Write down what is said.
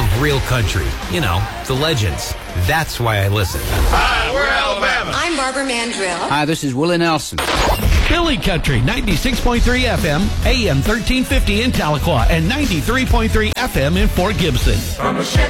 love real country. You know, the legends. That's why I listen. Hi, we're Alabama. I'm Barbara Mandrill. Hi, this is Willie Nelson. Philly Country, 96.3 FM, AM 1350 in Tahlequah, and 93.3 FM in Fort Gibson. From a ship